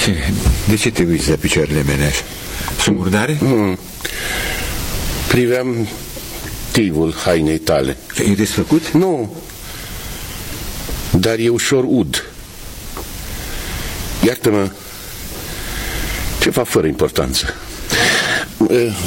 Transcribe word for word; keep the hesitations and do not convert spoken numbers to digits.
Ce? De ce te uiți la picioarele mele așa? Sunt murdare? Mm. Priveam tivul hainei tale. E desfăcut? Nu. Dar e ușor ud. Iartă-mă, ceva fără importanță.